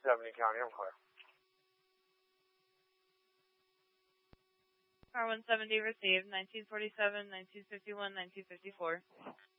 170 County, I'm clear. Car 170 received, 1947, 1951, 1954.